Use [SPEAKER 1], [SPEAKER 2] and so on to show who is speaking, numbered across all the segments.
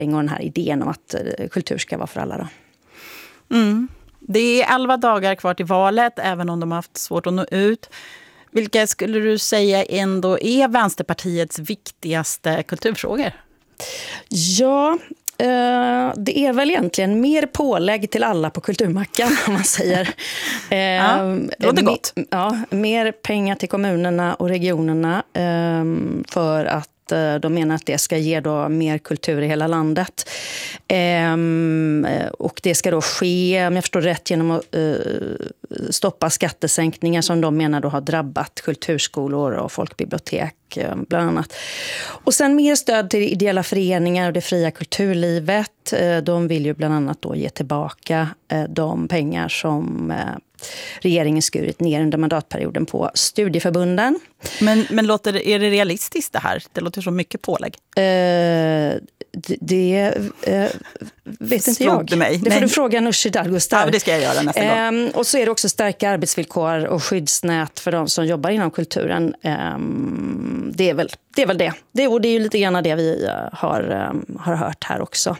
[SPEAKER 1] och den här idén om att kultur ska vara för alla då.
[SPEAKER 2] Det är 11 dagar kvar till valet, även om de har haft svårt att nå ut. Vilka skulle du säga ändå är Vänsterpartiets viktigaste kulturfrågor?
[SPEAKER 1] Ja, det är väl egentligen mer pålägg till alla på kulturmackan, om man säger.
[SPEAKER 2] Det låter gott.
[SPEAKER 1] Mer pengar till kommunerna och regionerna för att de menar att det ska ge då mer kultur i hela landet. Och det ska då ske, om jag förstår rätt, genom att stoppa skattesänkningar som de menar då har drabbat kulturskolor och folkbibliotek bland annat. Och sen mer stöd till ideella föreningar och det fria kulturlivet. De vill ju bland annat då ge tillbaka de pengar som regeringen skurit ner under mandatperioden på studieförbunden.
[SPEAKER 2] Men är det realistiskt det här? Det låter så mycket pålägg.
[SPEAKER 1] Det vet inte jag. Det får du fråga Nooshi Dadgostar.
[SPEAKER 2] Ja, det ska jag göra nästa gång.
[SPEAKER 1] Och så är det också starka arbetsvillkor och skyddsnät för de som jobbar inom kulturen. Det är väl det. Det är ju lite grann det vi har hört här också.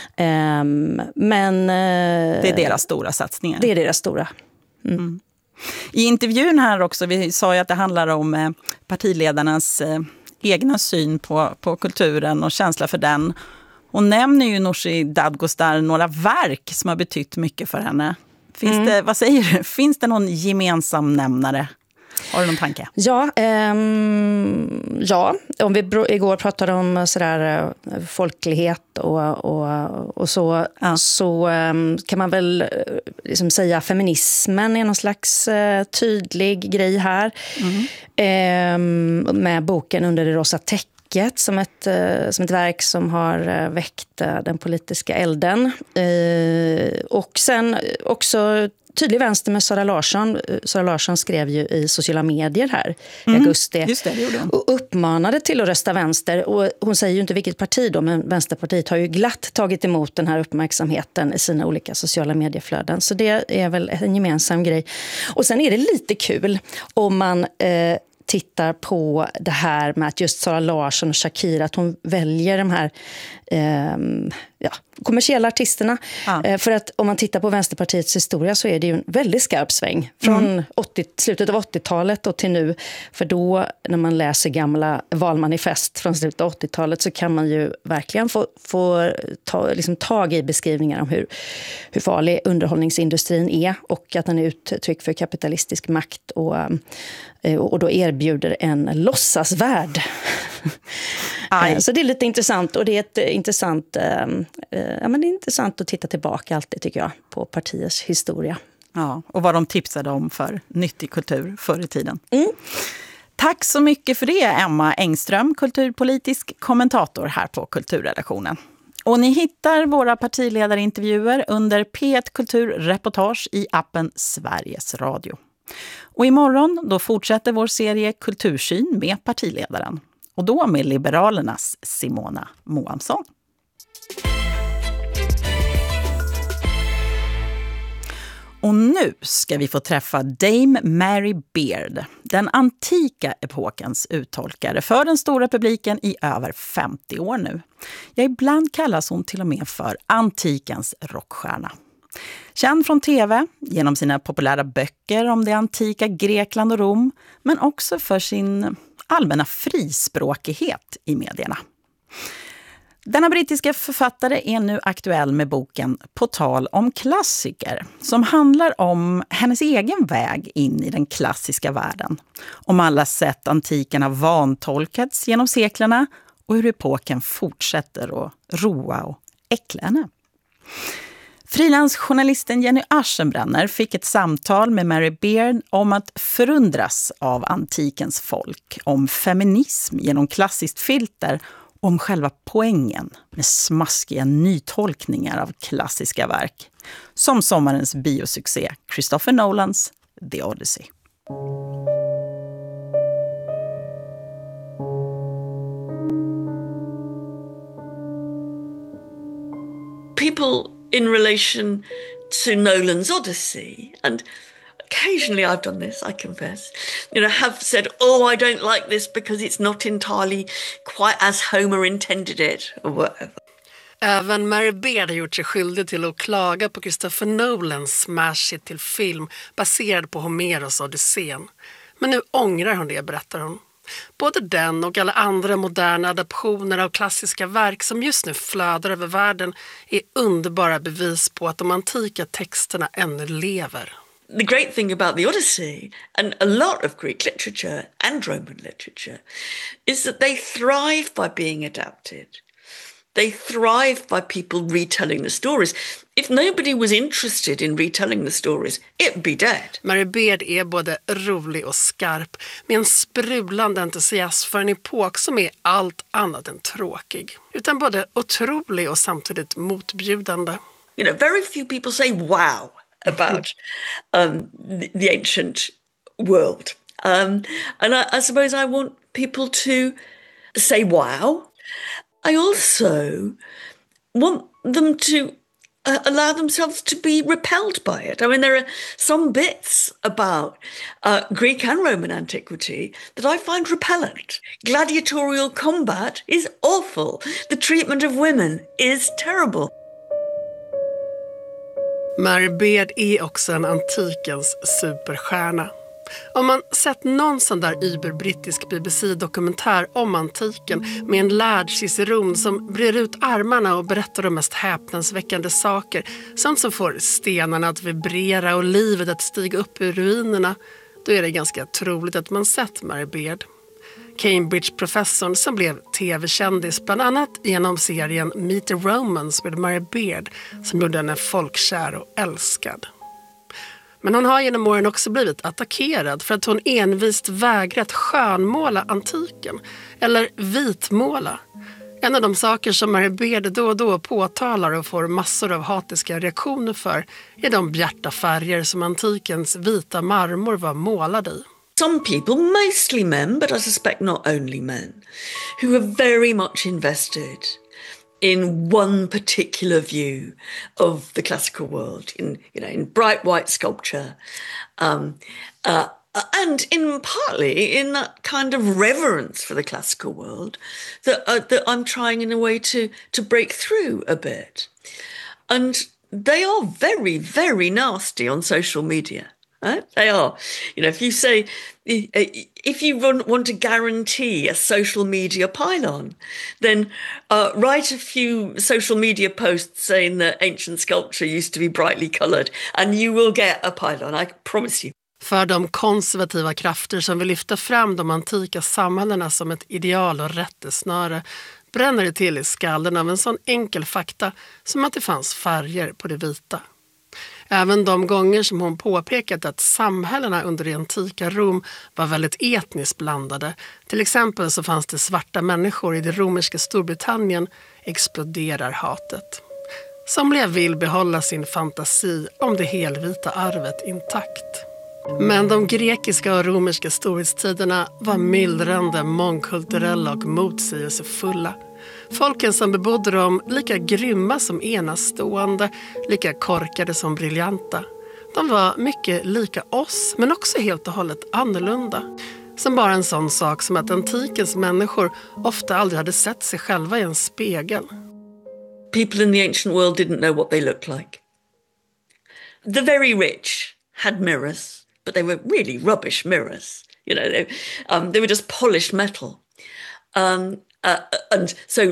[SPEAKER 1] Men
[SPEAKER 2] det är deras stora satsningar.
[SPEAKER 1] Det är deras stora.
[SPEAKER 2] I intervjun här också, vi sa ju att det handlar om partiledarnas egna syn på kulturen och känsla för den. Och nämner ju Nooshi Dadgostar några verk som har betytt mycket för henne. Vad säger du? Finns det någon gemensam nämnare? Har du någon tanke?
[SPEAKER 1] Ja, om vi igår pratade om sådär folklighet och så, så kan man väl liksom säga feminismen är någon slags tydlig grej här. Med boken Under det rosa täcket som ett verk som har väckt den politiska elden. Och sen också tydlig vänster med Sara Larsson. Sara Larsson skrev ju i sociala medier här i augusti.
[SPEAKER 2] Just det gjorde hon.
[SPEAKER 1] Och uppmanade till att rösta vänster. Och hon säger ju inte vilket parti då, men Vänsterpartiet har ju glatt tagit emot den här uppmärksamheten i sina olika sociala medieflöden. Så det är väl en gemensam grej. Och sen är det lite kul om man tittar på det här med att just Sara Larsson och Shakira, att hon väljer de här kommersiella artisterna. För att om man tittar på Vänsterpartiets historia så är det ju en väldigt skarp sväng. Från slutet av 80-talet och till nu. För då när man läser gamla valmanifest från slutet av 80-talet så kan man ju verkligen få tag i beskrivningar om hur farlig underhållningsindustrin är. Och att den är uttryck för kapitalistisk makt och då erbjuder en låtsasvärld. Så det är lite intressant och det är ett intressant det är intressant att titta tillbaka alltid tycker jag på partiers historia.
[SPEAKER 2] Ja, och vad de tipsade om för nyttig kultur förr i tiden. Tack så mycket för det, Emma Engström, kulturpolitisk kommentator här på Kulturredaktionen. Och ni hittar våra partiledarintervjuer under P1 Kulturreportage i appen Sveriges Radio. Och imorgon då fortsätter vår serie Kultursyn med partiledaren. Och då med Liberalernas Simona Moamsson. Och nu ska vi få träffa Dame Mary Beard, den antika epokens uttolkare för den stora publiken i över 50 år nu. Ja, ibland kallas hon till och med för antikens rockstjärna. Känd från tv genom sina populära böcker om det antika Grekland och Rom, men också för sin allmänna frispråkighet i medierna. Denna brittiska författare är nu aktuell med boken På tal om klassiker, som handlar om hennes egen väg in i den klassiska världen. Om alla sätt antiken har vantolkats genom seklerna och hur epoken fortsätter att roa och äckla henne. Frilansjournalisten Jenny Aschenbrenner fick ett samtal med Mary Beard om att förundras av antikens folk, om feminism genom klassiskt filter, om själva poängen med smaskiga nytolkningar av klassiska verk, som sommarens biosuccé Christopher Nolans The Odyssey.
[SPEAKER 3] People in relation to Nolan's Odyssey, and occasionally I've done this, I confess, have said, oh, I don't like this because it's not entirely quite as Homer intended it, or whatever.
[SPEAKER 4] Även Mary Beard har gjort sig skyldig till att klaga på Christopher Nolans smash hit till film baserad på Homeros Odysseen. Men nu ångrar hon det, berättar hon. Både den och alla andra moderna adaptioner av klassiska verk som just nu flödar över världen är underbara bevis på att de antika texterna ännu lever.
[SPEAKER 3] The great thing about the Odyssey and a lot of Greek literature and Roman literature is that they thrive by being adapted. They thrive by people retelling the stories. If nobody was interested in retelling the stories, it'd be dead.
[SPEAKER 4] Mary Beard är både rolig och skarp med en sprudlande entusiasm för en epok som är allt annat än tråkig. Utan både otrolig och samtidigt motbjudande.
[SPEAKER 3] You know, very few people say wow about the ancient world. And I suppose I want people to say wow. I also want them to allow themselves to be repelled by it. I mean, there are some bits about Greek and Roman antiquity that I find repellent. Gladiatorial combat is awful. The treatment of women is terrible.
[SPEAKER 4] Mary Beard är också en antikens superstjärna. Om man sett någon sån där überbrittisk BBC-dokumentär om antiken med en lärd ciceron som brer ut armarna och berättar de mest häpnadsväckande saker, sånt som får stenarna att vibrera och livet att stiga upp ur ruinerna, då är det ganska troligt att man sett Mary Beard. Cambridge-professorn som blev tv-kändis bland annat genom serien Meet the Romans with Mary Beard som gjorde henne folkkär och älskad. Men hon har genom åren också blivit attackerad för att hon envist vägrat skönmåla antiken eller vitmåla. En av de saker som Mary Beard då och då påtalar och får massor av hatiska reaktioner för är de bjärta färger som antikens vita marmor var målad i.
[SPEAKER 3] Some people, mostly men, but I suspect not only men, who are very much invested in one particular view of the classical world, in bright white sculpture, and in partly in that kind of reverence for the classical world that I'm trying in a way to break through a bit. And they are very, very nasty on social media. They are. You know, if you say, if you want to guarantee a social media pylon, then write a few social media posts saying that ancient sculpture used to be brightly coloured and you will get a pylon, I promise you.
[SPEAKER 4] För de konservativa krafter som vill lyfta fram de antika samhällena som ett ideal och rättesnöre bränner det till i skallen av en sån enkel fakta som att det fanns färger på det vita. Även de gånger som hon påpekat att samhällena under det antika Rom var väldigt etniskt blandade, till exempel så fanns det svarta människor i det romerska Storbritannien, exploderar hatet. Somliga vill behålla sin fantasi om det helvita arvet intakt. Men de grekiska och romerska storhetstiderna var myllrande, mångkulturella och motsägelsefulla. Folken som bebodde dem lika grymma som enastående, lika korkade som briljanta. De var mycket lika oss, men också helt och hållet annorlunda. Som bara en sån sak som att antikens människor ofta aldrig hade sett sig själva i en spegel.
[SPEAKER 3] People in the ancient world didn't know what they looked like. The very rich had mirrors, but they were really rubbish mirrors. You know, they were just polished metal. And so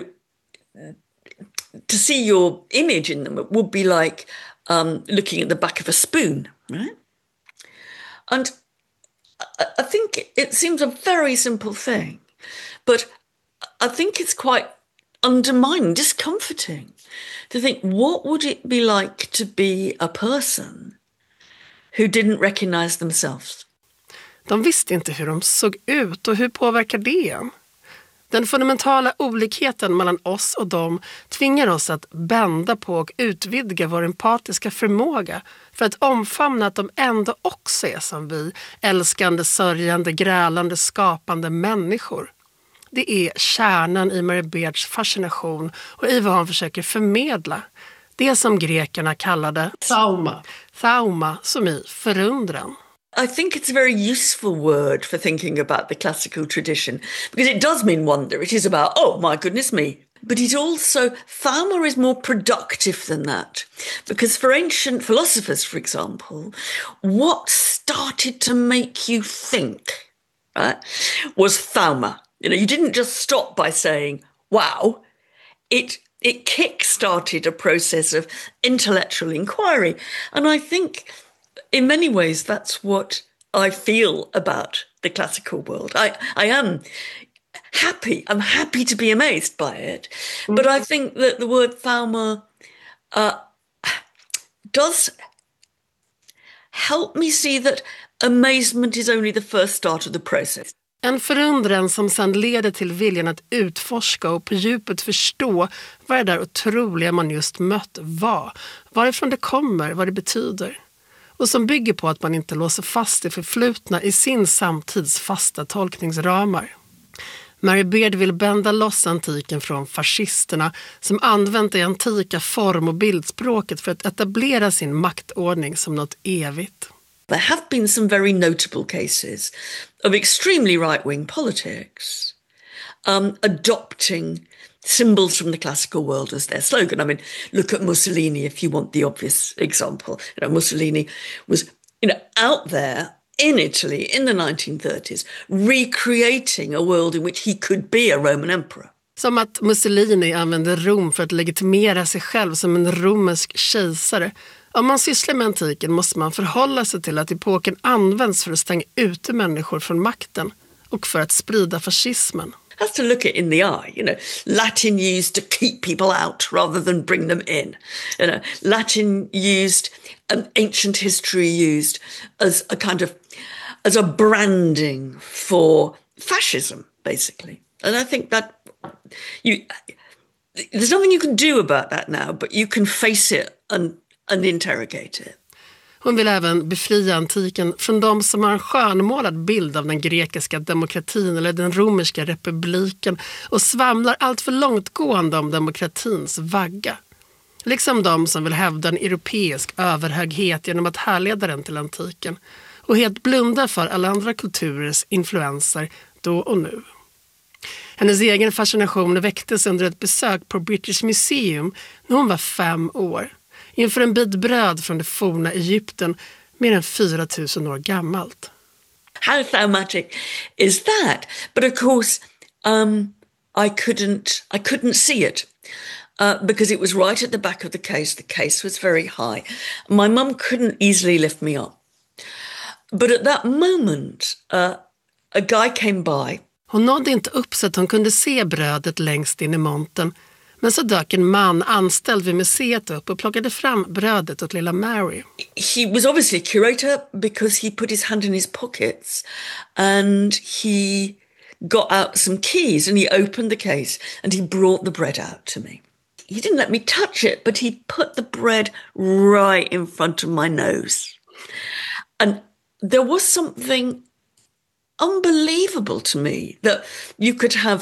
[SPEAKER 3] to see your image in them would be like looking at the back of a spoon, right? And I think it seems a very simple thing, but I think it's quite undermining, discomforting to think, what would it be like to be a person who didn't recognize themselves?
[SPEAKER 4] De visste inte hur de såg ut och hur påverkar det? Den fundamentala olikheten mellan oss och dem tvingar oss att bända på och utvidga vår empatiska förmåga för att omfamna att de ändå också är som vi, älskande, sörjande, grälande, skapande människor. Det är kärnan i Mary Beards fascination och i vad hon försöker förmedla. Det som grekerna kallade thauma. Thauma som i förundran.
[SPEAKER 3] I think it's a very useful word for thinking about the classical tradition because it does mean wonder. It is about, oh my goodness me, But it also, Thelma is more productive than that. Because for ancient philosophers, for example, what started to make you think, right, was Thelma. You didn't just stop by saying, wow. It kick-started a process of intellectual inquiry. And I think in many ways that's what I feel about the classical world. I am happy. I'm happy to be amazed by it. But I think that the word Thelma does help me see that amazement is only the first start of the process.
[SPEAKER 4] En förundran som sedan leder till viljan att utforska och på djupet förstå vad det där otroliga man just mött var, varifrån det kommer, vad det betyder. Och som bygger på att man inte låser fast det förflutna i sin samtids fasta tolkningsramar. Mary Beard vill bända loss antiken från fascisterna som använt det antika form- och bildspråket för att etablera sin maktordning som något evigt.
[SPEAKER 3] There have been some very notable cases of extremely right-wing politics adopting symbols from the classical world as their slogan. I mean, look at Mussolini if you want the obvious example. Mussolini was, out there in Italy in the 1930s, recreating a world in which he could be a Roman emperor.
[SPEAKER 4] Som att Mussolini använde Rom för att legitimera sig själv som en romersk kejsare. Om man sysslar med antiken måste man förhålla sig till att epoken används för att stänga ute människor från makten och för att sprida fascismen.
[SPEAKER 3] Has to look it in the eye. Latin used to keep people out rather than bring them in. Latin used, ancient history used as a kind of, as a branding for fascism, basically. And I think that there's nothing you can do about that now, but you can face it and interrogate it.
[SPEAKER 4] Hon vill även befria antiken från de som har en skönmålad bild av den grekiska demokratin eller den romerska republiken och svamlar allt för långtgående om demokratins vagga. Liksom de som vill hävda en europeisk överhöghet genom att härleda den till antiken och helt blunda för alla andra kulturers influenser då och nu. Hennes egen fascination väcktes under ett besök på British Museum när hon var 5 år. Inför en bit bröd från det forna Egypten, mer än 4000 år gammalt.
[SPEAKER 3] How thaumatic is that? But of course, I couldn't see it because it was right at the back of the case. The case was very high. My mum couldn't easily lift me up. But at that moment, a guy came by.
[SPEAKER 4] Hon nådde inte upp så att hon kunde se brödet längst in i montern. Men så dök en man anställd vid museet upp och plockade fram brödet åt lilla Mary.
[SPEAKER 3] He was obviously a curator because he put his hand in his pockets and he got out some keys and he opened the case and he brought the bread out to me. He didn't let me touch it, but he put the bread right in front of my nose. And there was something unbelievable to me that you could have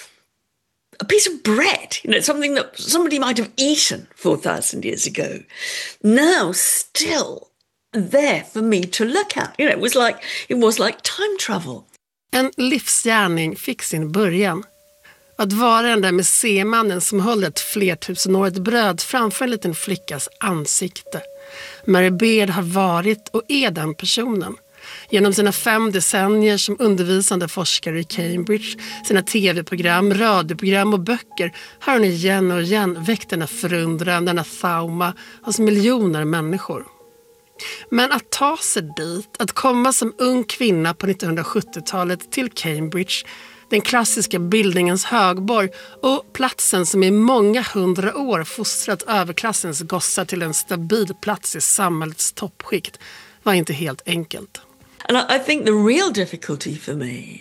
[SPEAKER 3] a piece of bread, something that somebody might have eaten 4,000 years ago, now still there for me to look at. It was like time travel.
[SPEAKER 4] En livsgärning fick sin början. Att vara den där museemannen som höll ett flertusenårigt bröd framför en liten flickas ansikte. Mary Beard har varit och är den personen. Genom sina 5 decennier som undervisande forskare i Cambridge, sina tv-program, radioprogram och böcker har hon igen och igen väckt denna förundran, denna thauma hos miljoner människor. Men att ta sig dit, att komma som ung kvinna på 1970-talet till Cambridge, den klassiska bildningens högborg och platsen som i många 100 år fostrat överklassens gossar till en stabil plats i samhällets toppskikt, var inte helt enkelt.
[SPEAKER 3] And I think the real difficulty for me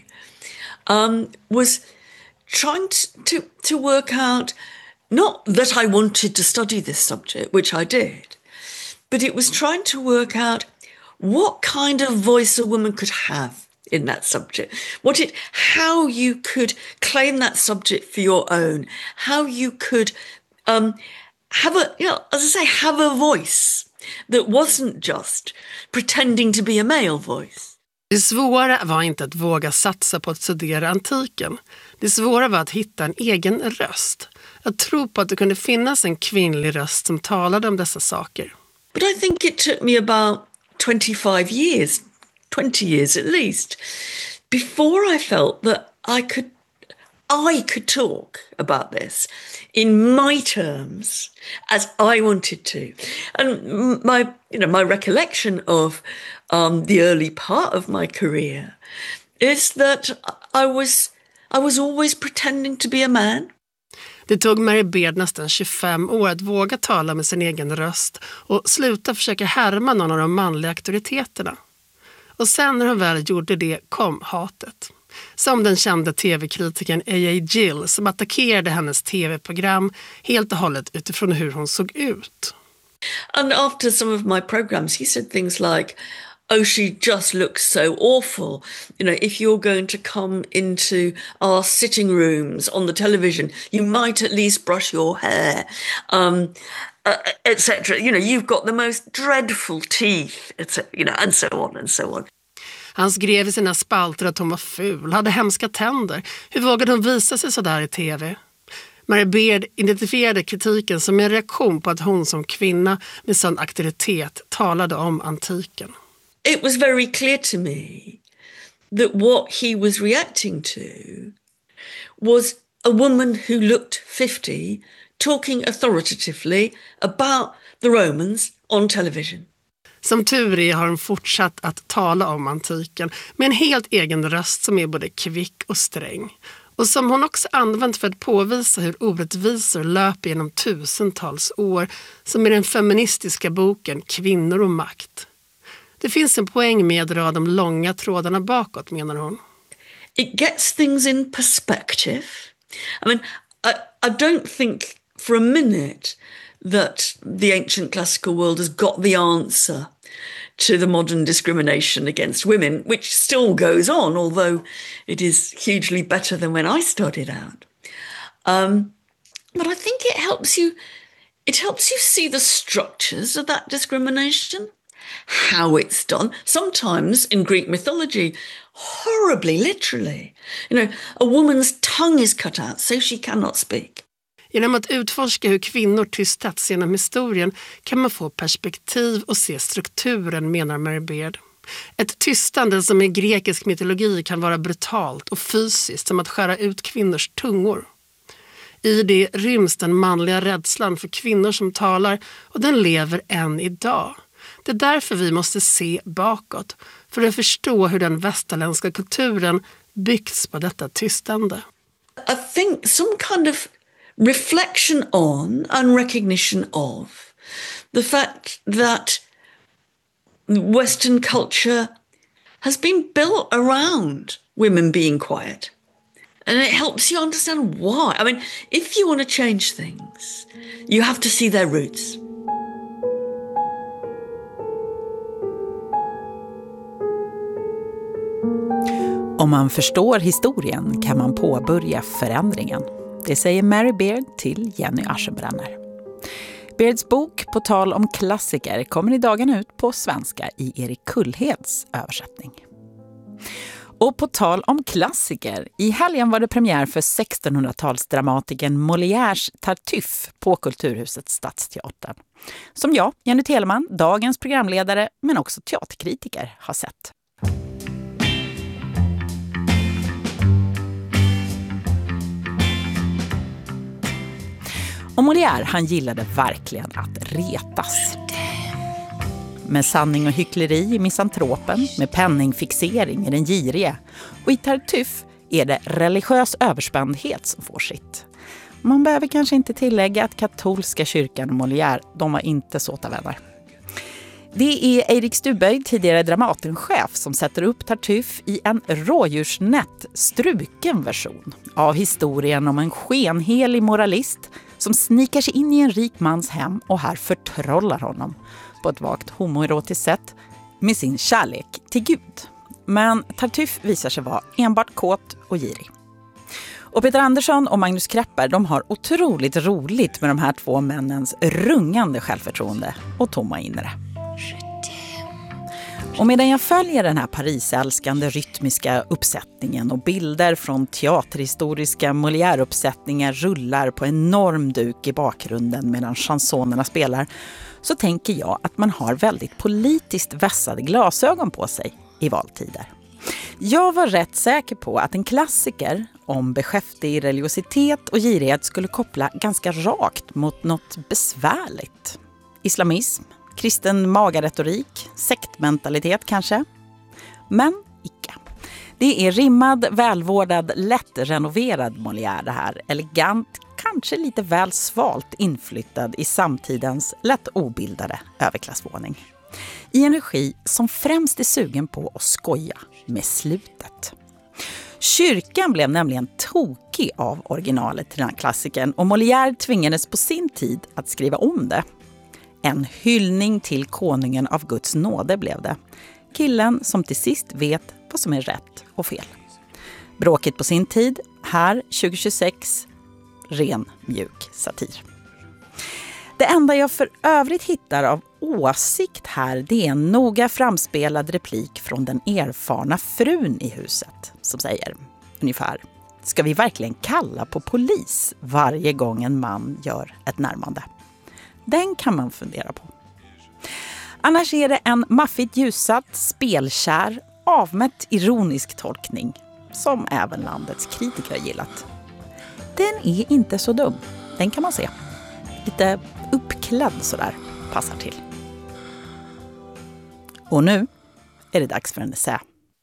[SPEAKER 3] was trying to work out, not that I wanted to study this subject, which I did, but it was trying to work out what kind of voice a woman could have in that subject, how you could claim that subject for your own, how you could have a voice that wasn't just pretending to be a male voice.
[SPEAKER 4] Det svåra var inte att våga satsa på att studera antiken. Det svåra var att hitta en egen röst. Att tro på att det kunde finnas en kvinnlig röst som talade om dessa saker.
[SPEAKER 3] But I think it took me about 25 years, 20 years at least, before I felt that I could talk about this in my terms as I wanted to. And my recollection of the early part of my career is that I was always pretending to be a man.
[SPEAKER 4] Det tog Mary Beard nästan 25 år att våga tala med sin egen röst och sluta försöka härma någon av de manliga auktoriteterna. Och sen när hon väl gjorde det kom hatet. Som den kända tv-kritikern A.A. Gill som attackerade hennes tv-program helt och hållet utifrån hur hon såg ut.
[SPEAKER 3] And after some of my programs he said things like, oh, she just looks so awful. You know, if you're going to come into our sitting rooms on the television, you might at least brush your hair, etc. You know, you've got the most dreadful teeth, etc. You know, and so on and so on.
[SPEAKER 4] Han skrev i sina spalter att hon var ful, hade hemska tänder. Hur vågade hon visa sig så där i tv? Mary Beard identifierade kritiken som en reaktion på att hon som kvinna med sån auktoritet talade om antiken.
[SPEAKER 3] It was very clear to me that what he was reacting to was a woman who looked 50 talking authoritatively about the Romans on television.
[SPEAKER 4] Som tur är har hon fortsatt att tala om antiken med en helt egen röst som är både kvick och sträng. Och som hon också använt för att påvisa hur orättvisor löper genom tusentals år, som i den feministiska boken Kvinnor och makt. Det finns en poäng med att dra de långa trådarna bakåt, menar hon.
[SPEAKER 3] It gets things in perspective. I mean, I don't think for a minute that the ancient classical world has got the answer to the modern discrimination against women, which still goes on, although it is hugely better than when I started out. But I think it helps you see the structures of that discrimination, how it's done, sometimes in Greek mythology, horribly literally. You know, a woman's tongue is cut out so she cannot speak.
[SPEAKER 4] Genom att utforska hur kvinnor tystats genom historien kan man få perspektiv och se strukturen, menar Mary Beard. Ett tystande som i grekisk mytologi kan vara brutalt och fysiskt, som att skära ut kvinnors tungor. I det ryms den manliga rädslan för kvinnor som talar, och den lever än idag. Det är därför vi måste se bakåt, för att förstå hur den västerländska kulturen byggts på detta tystande.
[SPEAKER 3] I think some kind of reflection on and recognition of the fact that Western culture has been built around women being quiet. And it helps you understand why. I mean, if you want to change things, you have to see their roots.
[SPEAKER 2] Om man förstår historien kan man påbörja förändringen. Det säger Mary Beard till Jenny Aschenbrenner. Beards bok På tal om klassiker kommer i dagen ut på svenska i Erik Kullheds översättning. Och på tal om klassiker, i helgen var det premiär för 1600-talsdramatikern Molières Tartuffe på Kulturhuset Stadsteatern. Som jag, Jenny Telemann, dagens programledare men också teaterkritiker, har sett. Och Molière, han gillade verkligen att retas. Med sanning och hyckleri i misantropen, med penningfixering i den girige. Och i Tartuffe är det religiös överspändhet som får sitt. Man behöver kanske inte tillägga att katolska kyrkan och Molière, de var inte såta vänner. Det är Eirik Stuböjd, tidigare Dramatenchef, som sätter upp Tartuffe i en rådjursnätt, struken version av historien om en skenhelig moralist som snikar sig in i en rik mans hem och här förtrollar honom på ett vagt homoerotiskt sätt med sin kärlek till Gud. Men Tartuffe visar sig vara enbart kåt och girig. Och Peter Andersson och Magnus Krepper, de har otroligt roligt med de här två männens rungande självförtroende och tomma inre. Och medan jag följer den här Parisälskande rytmiska uppsättningen och bilder från teaterhistoriska Molière-uppsättningar rullar på enorm duk i bakgrunden medan chansonerna spelar, så tänker jag att man har väldigt politiskt vässade glasögon på sig i valtider. Jag var rätt säker på att en klassiker om beskäftig religiositet och girighet skulle koppla ganska rakt mot något besvärligt. Islamism, kristen magaretorik, sektmentalitet kanske. Men icke. Det är rimmad, välvårdad, lättrenoverad Molière det här. Elegant, kanske lite väl svalt inflyttad i samtidens lätt obildade överklassvåning. I en regi som främst är sugen på att skoja med slutet. Kyrkan blev nämligen tokig av originalet till den här klassiken och Molière tvingades på sin tid att skriva om det. En hyllning till konungen av Guds nåde blev det. Killen som till sist vet vad som är rätt och fel. Bråkigt på sin tid, här 2026, ren mjuk satir. Det enda jag för övrigt hittar av åsikt här, det är en noga framspelad replik från den erfarna frun i huset som säger ungefär: ska vi verkligen kalla på polis varje gång en man gör ett närmande? Den kan man fundera på. Annars är det en maffigt ljussatt, spelkär, avmätt ironisk tolkning som även landets kritiker gillat. Den är inte så dum, den kan man se. Lite uppklädd sådär, passar till. Och nu är det dags för en essä.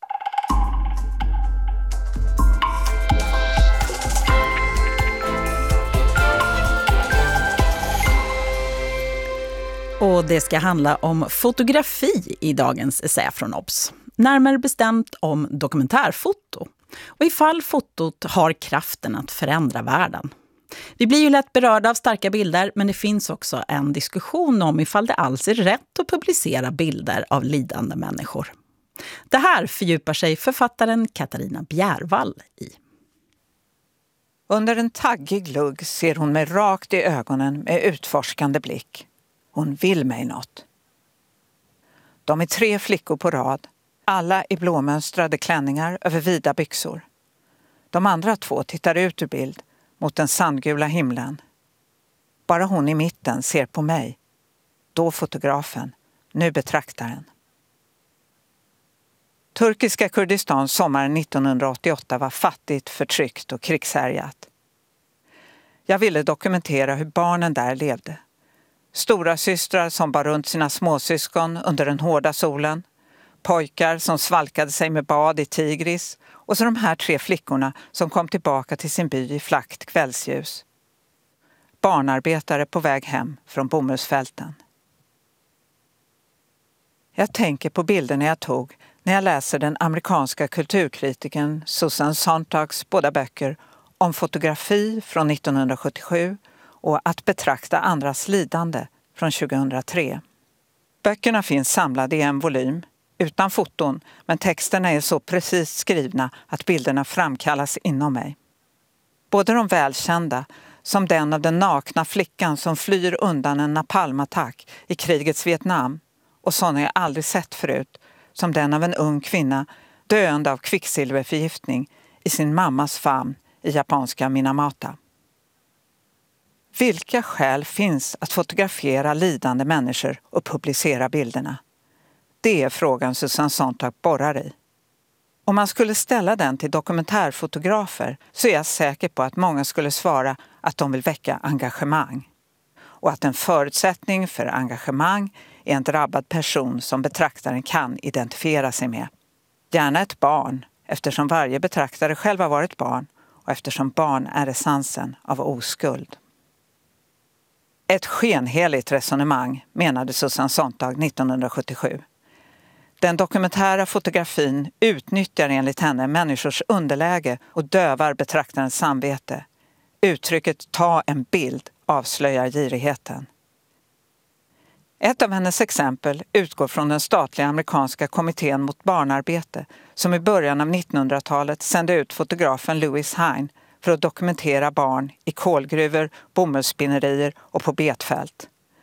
[SPEAKER 2] Och det ska handla om fotografi i dagens essä från OBS. Närmare bestämt om dokumentärfoto. Och ifall fotot har kraften att förändra världen. Vi blir ju lätt berörda av starka bilder, men det finns också en diskussion om ifall det alls är rätt att publicera bilder av lidande människor. Det här fördjupar sig författaren Katarina Bjärvall i.
[SPEAKER 5] Under en taggig lugg ser hon mig rakt i ögonen med utforskande blick. Hon vill mig något. De är 3 flickor på rad, alla i blåmönstrade klänningar över vida byxor. De andra 2 tittar ut ur bild mot den sandgula himlen. Bara hon i mitten ser på mig. Då fotografen, nu betraktaren. Turkiska Kurdistan sommaren 1988 var fattigt, förtryckt och krigshärjat. Jag ville dokumentera hur barnen där levde. Stora systrar som bar runt sina småsyskon under den hårda solen. Pojkar som svalkade sig med bad i Tigris. Och så de här 3 flickorna som kom tillbaka till sin by i flackt kvällsljus. Barnarbetare på väg hem från bomullsfälten. Jag tänker på bilderna jag tog när jag läser den amerikanska kulturkritiken Susan Sontags båda böcker om fotografi från 1977 och Att betrakta andras lidande från 2003. Böckerna finns samlade i en volym, utan foton, men texterna är så precis skrivna att bilderna framkallas inom mig. Både de välkända, som den av den nakna flickan som flyr undan en napalmattack i krigets Vietnam, och sådana jag aldrig sett förut, som den av en ung kvinna döende av kvicksilverförgiftning i sin mammas famn i japanska Minamata. Vilka skäl finns att fotografera lidande människor och publicera bilderna? Det är frågan Susan Sontag borrar i. Om man skulle ställa den till dokumentärfotografer så är jag säker på att många skulle svara att de vill väcka engagemang. Och att en förutsättning för engagemang är en drabbad person som betraktaren kan identifiera sig med. Gärna ett barn, eftersom varje betraktare själv har varit barn och eftersom barn är essensen av oskuld. Ett skenheligt resonemang, menade Susan Sontag 1977. Den dokumentära fotografin utnyttjar enligt henne människors underläge och dövar betraktarens samvete. Uttrycket ta en bild avslöjar girigheten. Ett av hennes exempel utgår från den statliga amerikanska kommittén mot barnarbete som i början av 1900-talet sände ut fotografen Louis Hine för att dokumentera barn i kolgruvor, bomullsspinnerier och på betfält.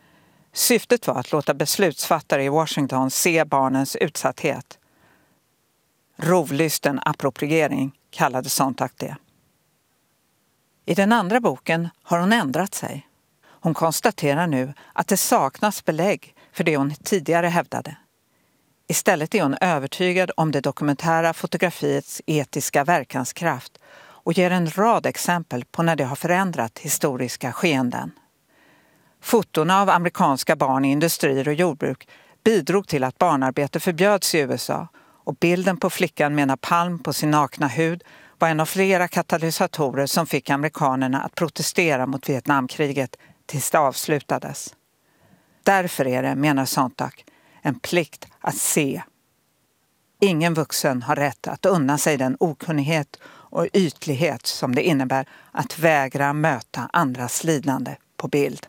[SPEAKER 5] Syftet var att låta beslutsfattare i Washington se barnens utsatthet. Rovlysten appropriering kallade Sontag det. I den andra boken har hon ändrat sig. Hon konstaterar nu att det saknas belägg för det hon tidigare hävdade. Istället är hon övertygad om det dokumentära fotografiets etiska verkanskraft och ger en rad exempel på när det har förändrat historiska skeenden. Fotorna av amerikanska barn i industrier och jordbruk bidrog till att barnarbete förbjöds i USA och bilden på flickan med napalm på sin nakna hud var en av flera katalysatorer som fick amerikanerna att protestera mot Vietnamkriget tills det avslutades. Därför är det, menar Sontag, en plikt att se. Ingen vuxen har rätt att unna sig den okunnighet och ytlighet som det innebär att vägra möta andras lidande på bild.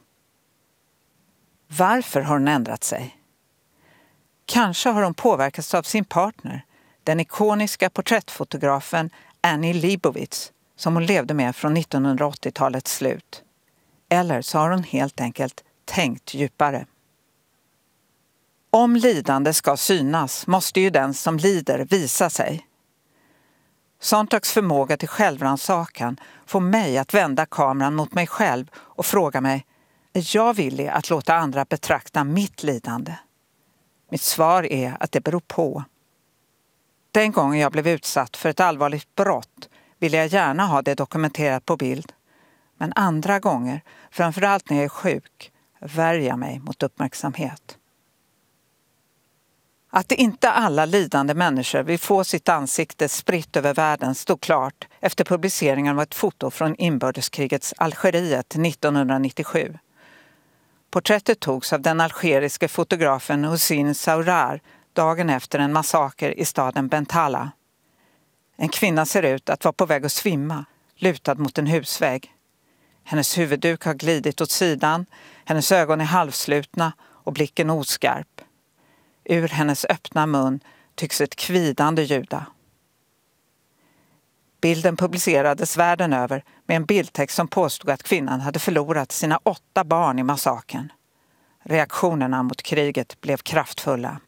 [SPEAKER 5] Varför har hon ändrat sig? Kanske har hon påverkats av sin partner, den ikoniska porträttfotografen Annie Leibovitz, som hon levde med från 1980-talets slut. Eller så har hon helt enkelt tänkt djupare. Om lidande ska synas måste ju den som lider visa sig. Sontags förmåga till självrannsakan får mig att vända kameran mot mig själv och fråga mig: är jag villig att låta andra betrakta mitt lidande? Mitt svar är att det beror på. Den gången jag blev utsatt för ett allvarligt brott ville jag gärna ha det dokumenterat på bild. Men andra gånger, framförallt när jag är sjuk, värjer jag mig mot uppmärksamhet. Att inte alla lidande människor vill få sitt ansikte spritt över världen stod klart efter publiceringen av ett foto från inbördeskrigets Algeriet 1997. Porträttet togs av den algeriske fotografen Hussein Saurar dagen efter en massaker i staden Bentala. En kvinna ser ut att vara på väg att svimma, lutad mot en husvägg. Hennes huvudduk har glidit åt sidan, hennes ögon är halvslutna och blicken oskarp. Ur hennes öppna mun tycks ett kvidande ljuda. Bilden publicerades världen över med en bildtext som påstod att kvinnan hade förlorat sina 8 barn i massakern. Reaktionerna mot kriget blev kraftfulla.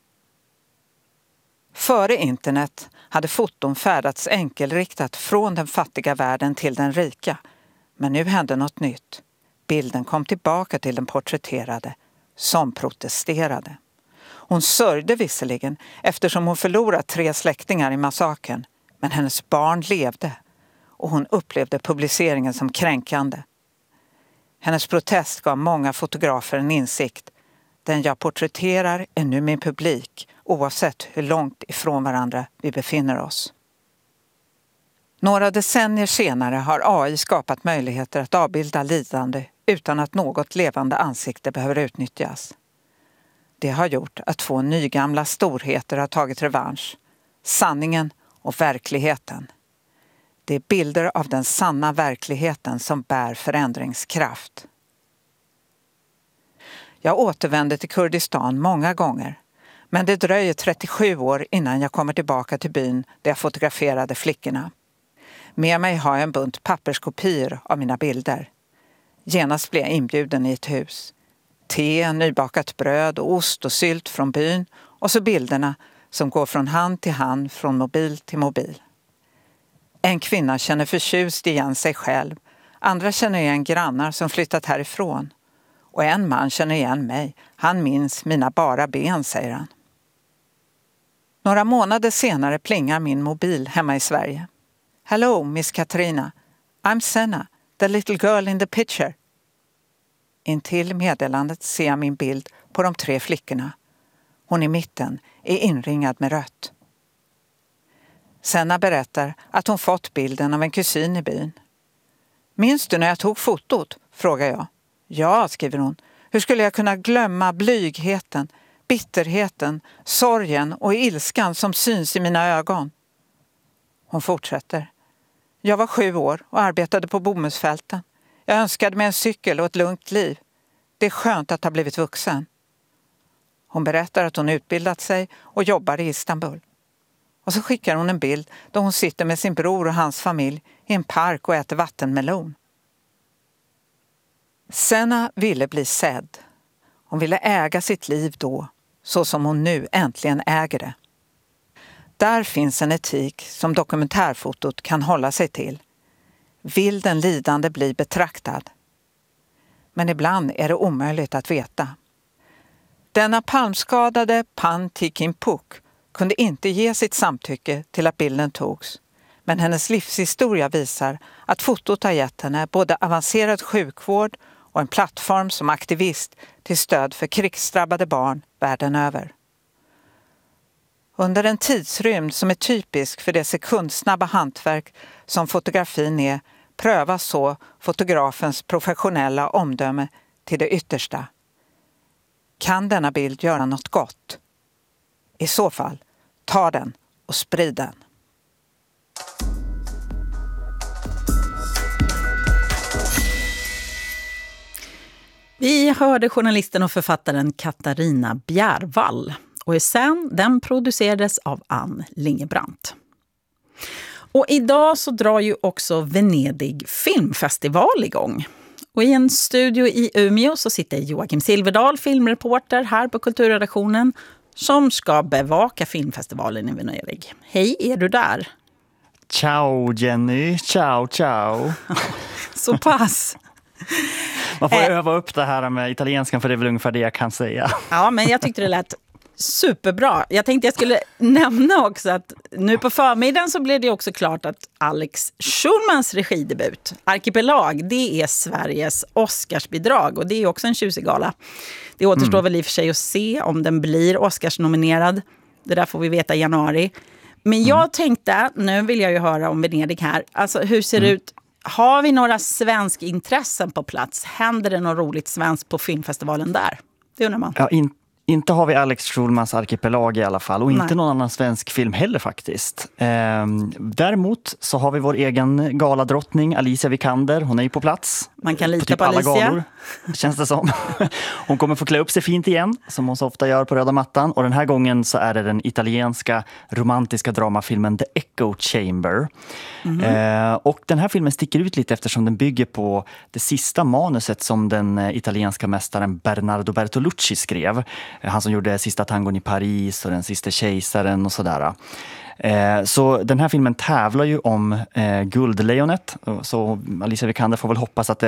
[SPEAKER 5] Före internet hade foton färdats enkelriktat från den fattiga världen till den rika. Men nu hände något nytt. Bilden kom tillbaka till den porträtterade, som protesterade. Hon sörjde visserligen eftersom hon förlorat 3 släktingar i massakern, men hennes barn levde och hon upplevde publiceringen som kränkande. Hennes protest gav många fotografer en insikt. Den jag porträtterar är nu min publik, oavsett hur långt ifrån varandra vi befinner oss. Några decennier senare har AI skapat möjligheter att avbilda lidande utan att något levande ansikte behöver utnyttjas. Det har gjort att 2 nygamla storheter har tagit revansch. Sanningen och verkligheten. Det är bilder av den sanna verkligheten som bär förändringskraft. Jag återvänder till Kurdistan många gånger. Men det dröjer 37 år innan jag kommer tillbaka till byn där jag fotograferade flickorna. Med mig har jag en bunt papperskopior av mina bilder. Genast blir jag inbjuden i ett hus. Te, nybakat bröd och ost och sylt från byn och så bilderna som går från hand till hand, från mobil till mobil. En kvinna känner förtjust igen sig själv. Andra känner igen grannar som flyttat härifrån. Och en man känner igen mig. Han minns mina bara ben, säger han. Några månader senare plingar min mobil hemma i Sverige. Hello, Miss Katarina. I'm Senna, the little girl in the picture. Intill meddelandet ser jag min bild på de 3 flickorna. Hon i mitten är inringad med rött. Senna berättar att hon fått bilden av en kusin i byn. Minns du när jag tog fotot? Frågar jag. Ja, skriver hon. Hur skulle jag kunna glömma blygheten, bitterheten, sorgen och ilskan som syns i mina ögon? Hon fortsätter. Jag var 7 år och arbetade på bomullsfälten. Jag önskade mig en cykel och ett lugnt liv. Det är skönt att ha blivit vuxen. Hon berättar att hon utbildat sig och jobbar i Istanbul. Och så skickar hon en bild då hon sitter med sin bror och hans familj i en park och äter vattenmelon. Senna ville bli sedd. Hon ville äga sitt liv då, så som hon nu äntligen äger det. Där finns en etik som dokumentärfotot kan hålla sig till. Vill den lidande bli betraktad? Men ibland är det omöjligt att veta. Denna palmskadade Pan Tikimpuk kunde inte ge sitt samtycke till att bilden togs. Men hennes livshistoria visar att fotot har gett henne både avancerad sjukvård och en plattform som aktivist till stöd för krigsdrabbade barn världen över. Under en tidsrymd som är typisk för det sekundsnabba hantverk som fotografin är, prövas så fotografens professionella omdöme till det yttersta. Kan denna bild göra något gott? I så fall, ta den och sprid den.
[SPEAKER 2] Vi hörde journalisten och författaren Katarina Bjärvall. Och sen den producerades av Ann Lingebrandt. Och idag så drar ju också Venedig filmfestival igång. Och i en studio i Umeå så sitter Joakim Silverdal, filmreporter här på kulturredaktionen, som ska bevaka filmfestivalen i Venedig. Hej, är du där?
[SPEAKER 6] Ciao Jenny, ciao.
[SPEAKER 2] Så pass.
[SPEAKER 6] Man får öva upp det här med italienskan, för det är väl ungefär det jag kan säga.
[SPEAKER 2] Ja, men jag tyckte det lät superbra. Jag tänkte jag skulle nämna också att nu på förmiddagen så blev det också klart att Alex Schulmans regidebut, Arkipelag, det är Sveriges Oscarsbidrag, och det är också en tjusig-gala. Det återstår väl i och för sig att se om den blir Oscars-nominerad. Det där får vi veta i januari. Men jag tänkte, nu vill jag ju höra om Venedig här. Alltså hur ser det ut? Har vi några svenska intressen på plats? Händer det något roligt svenskt på filmfestivalen där? Det undrar man.
[SPEAKER 6] Ja, inte har vi Alex Schulmans Arkipelag i alla fall. Och inte någon annan svensk film heller faktiskt. Däremot så har vi vår egen galadrottning Alicia Vikander. Hon är ju på plats.
[SPEAKER 2] Man kan lita
[SPEAKER 6] typ
[SPEAKER 2] på Alicia.
[SPEAKER 6] Galor, känns det som. Hon kommer få klä upp sig fint igen, som hon så ofta gör på röda mattan. Och den här gången så är det den italienska romantiska dramafilmen The Echo Chamber. Och den här filmen sticker ut lite eftersom den bygger på det sista manuset som den italienska mästaren Bernardo Bertolucci skrev. Han som gjorde Sista tangon i Paris och Den sista kejsaren och sådär. Så den här filmen tävlar ju om Guldlejonet. Så Alicia Vikander får väl hoppas att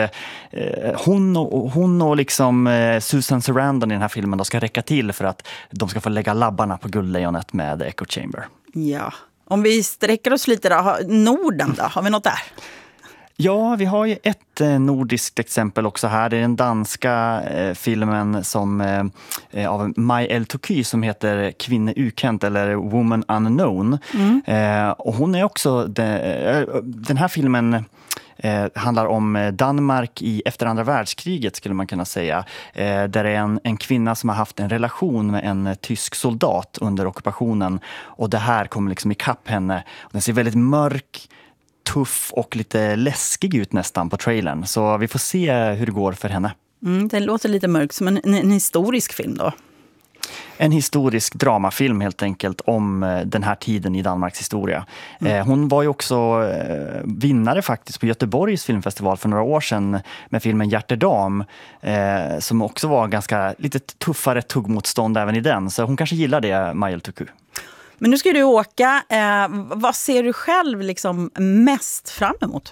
[SPEAKER 6] hon och liksom Susan Sarandon i den här filmen då ska räcka till för att de ska få lägga labbarna på Guldlejonet med Echo Chamber.
[SPEAKER 2] Ja, om vi sträcker oss lite då, Norden då, har vi något där?
[SPEAKER 6] Ja, vi har ju ett nordiskt exempel också här. Det är den danska filmen som, av Mai El Toky som heter Kvinne Ukent eller Woman Unknown. Och hon är också, den här filmen handlar om Danmark efter andra världskriget skulle man kunna säga. Där det är en kvinna som har haft en relation med en tysk soldat under ockupationen. Och det här kommer liksom ikapp henne. Den ser väldigt mörk, tuff och lite läskig ut nästan på trailern. Så vi får se hur det går för henne.
[SPEAKER 2] Den låter lite mörk, som en historisk film då.
[SPEAKER 6] En historisk dramafilm helt enkelt om den här tiden i Danmarks historia. Hon var ju också vinnare faktiskt på Göteborgs filmfestival för några år sedan med filmen Hjärtedam, som också var ganska lite tuffare tuggmotstånd även i den. Så hon kanske gillar det, Majel Tuku.
[SPEAKER 2] Men nu ska du åka. Vad ser du själv liksom mest fram emot?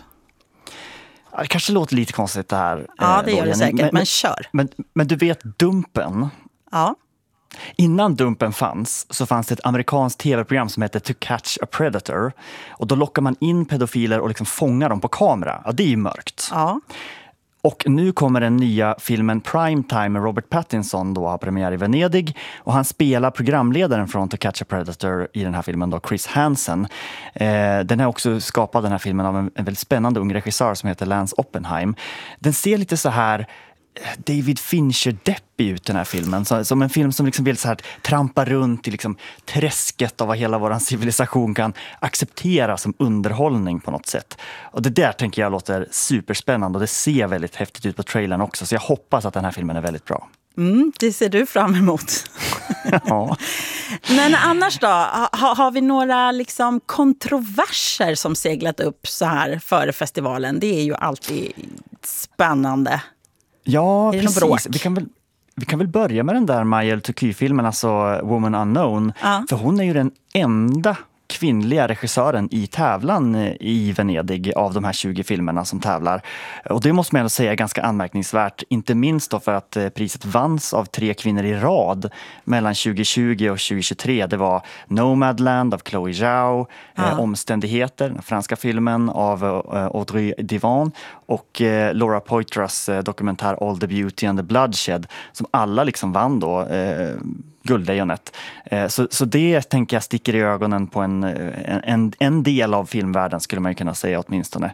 [SPEAKER 6] Ja, det kanske låter lite konstigt det här.
[SPEAKER 2] Ja, det gör det säkert, men kör.
[SPEAKER 6] Men du vet Dumpen?
[SPEAKER 2] Ja.
[SPEAKER 6] Innan Dumpen fanns så fanns det ett amerikanskt tv-program som heter To Catch a Predator. Och då lockar man in pedofiler och liksom fångar dem på kamera. Ja, det är ju mörkt.
[SPEAKER 2] Ja.
[SPEAKER 6] Och nu kommer den nya filmen Primetime med Robert Pattinson då har premiär i Venedig. Och han spelar programledaren från To Catch a Predator i den här filmen då, Chris Hansen. Den är också skapad, den här filmen, av en väldigt spännande ung regissör som heter Lance Oppenheim. Den ser lite så här David Fincher-deppig ut, den här filmen. Som en film som liksom vill så här trampa runt i liksom träsket av vad hela vår civilisation kan acceptera som underhållning på något sätt. Och det där tänker jag låter superspännande och det ser väldigt häftigt ut på trailern också. Så jag hoppas att den här filmen är väldigt bra.
[SPEAKER 2] Det ser du fram emot.
[SPEAKER 6] Ja.
[SPEAKER 2] Men annars då, har vi några liksom kontroverser som seglat upp så här före festivalen? Det är ju alltid spännande.
[SPEAKER 6] Ja, precis. Vi kan väl börja med den där Maja Eltouky-filmen, alltså Woman Unknown. För hon är ju den enda kvinnliga regissören i tävlan i Venedig av de här 20 filmerna som tävlar. Och det måste man ändå säga är ganska anmärkningsvärt. Inte minst då för att priset vanns av 3 kvinnor i rad mellan 2020 och 2023. Det var Nomadland av Chloé Zhao, Omständigheter, den franska filmen av Audrey Divan och Laura Poitras dokumentär All the Beauty and the Bloodshed som alla liksom vann då Guldlejonet. Så det tänker jag sticker i ögonen på en del av filmvärlden skulle man ju kunna säga åtminstone.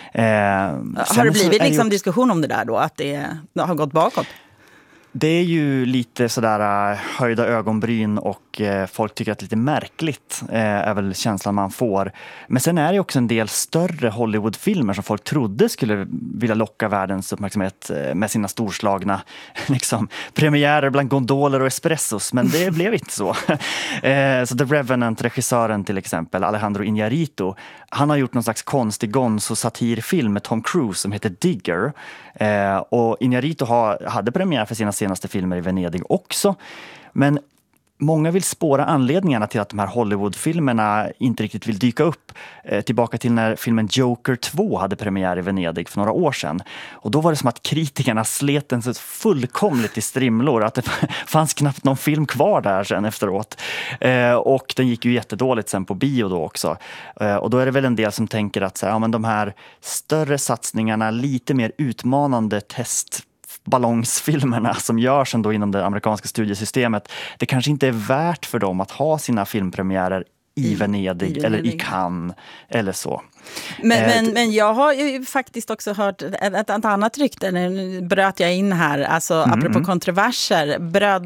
[SPEAKER 2] Har det blivit liksom diskussion om det där då? Att det har gått bakåt?
[SPEAKER 6] Det är ju lite sådär höjda ögonbryn och folk tycker att det är lite märkligt är väl känslan man får. Men sen är det också en del större Hollywoodfilmer som folk trodde skulle vilja locka världens uppmärksamhet med sina storslagna liksom, premiärer bland gondoler och espressos. Men det blev inte så. Så The Revenant, regissören till exempel, Alejandro Iñárritu, han har gjort någon slags konstig gonzo-satirfilm med Tom Cruise som heter Digger. Och Iñárritu hade premiär för sina senaste filmer i Venedig också. Men många vill spåra anledningarna till att de här Hollywoodfilmerna inte riktigt vill dyka upp. Tillbaka till när filmen Joker 2 hade premiär i Venedig för några år sedan. Och då var det som att kritikerna slet den så fullkomligt i strimlor. Att det fanns knappt någon film kvar där sen efteråt. Och den gick ju jättedåligt sen på bio då också. Och då är det väl en del som tänker att så här, ja, men de här större satsningarna, lite mer utmanande ballongsfilmerna som görs ändå inom det amerikanska studiesystemet, det kanske inte är värt för dem att ha sina filmpremiärer i Venedig eller i Cannes eller så.
[SPEAKER 2] Men jag har ju faktiskt också hört ett annat rykte, nu bröt jag in här, alltså apropå kontroverser,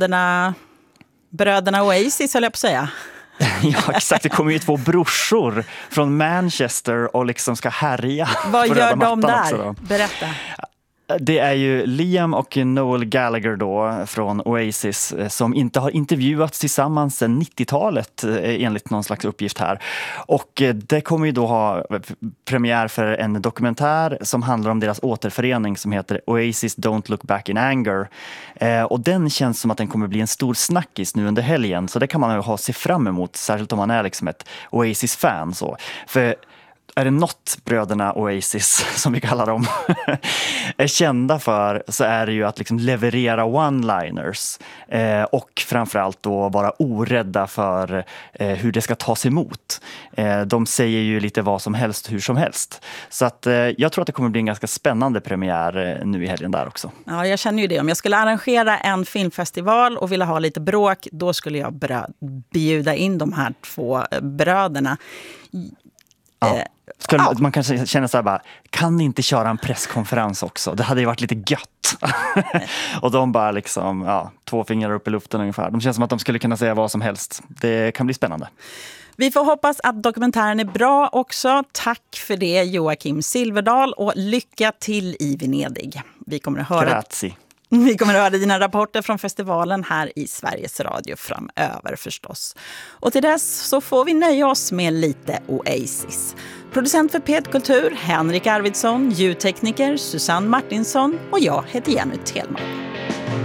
[SPEAKER 2] bröderna Oasis höll jag på att säga.
[SPEAKER 6] Ja, exakt. Det kommer ju 2 brorsor från Manchester och liksom ska härja.
[SPEAKER 2] Vad gör de där?
[SPEAKER 6] Också,
[SPEAKER 2] berätta.
[SPEAKER 6] Det är ju Liam och Noel Gallagher då från Oasis som inte har intervjuats tillsammans sedan 90-talet enligt någon slags uppgift här. Och det kommer ju då ha premiär för en dokumentär som handlar om deras återförening som heter Oasis Don't Look Back in Anger. Och den känns som att den kommer bli en stor snackis nu under helgen, så det kan man ju se fram emot, särskilt om man är liksom ett Oasis-fan. Så. För är det något bröderna Oasis, som vi kallar dem, är kända för, så är det ju att liksom leverera one-liners och framförallt då vara orädda för hur det ska tas emot. De säger ju lite vad som helst, hur som helst. Så att jag tror att det kommer bli en ganska spännande premiär nu i helgen där också. Ja,
[SPEAKER 2] jag känner ju det. Om jag skulle arrangera en filmfestival och vilja ha lite bråk, då skulle jag bjuda in de här 2 bröderna.
[SPEAKER 6] Ja. Man kanske känner så här bara, kan ni inte köra en presskonferens också? Det hade ju varit lite gött. Och de bara liksom, 2 fingrar upp i luften ungefär. De känns som att de skulle kunna säga vad som helst. Det kan bli spännande.
[SPEAKER 2] Vi får hoppas att dokumentären är bra också. Tack för det, Joakim Silverdal, och lycka till i Venedig. Vi kommer att höra dina rapporter från festivalen här i Sveriges Radio framöver förstås. Och till dess så får vi nöja oss med lite Oasis. Producent för Petkultur, Henrik Arvidsson, ljudtekniker Susanne Martinsson och jag heter Jenny Thelman.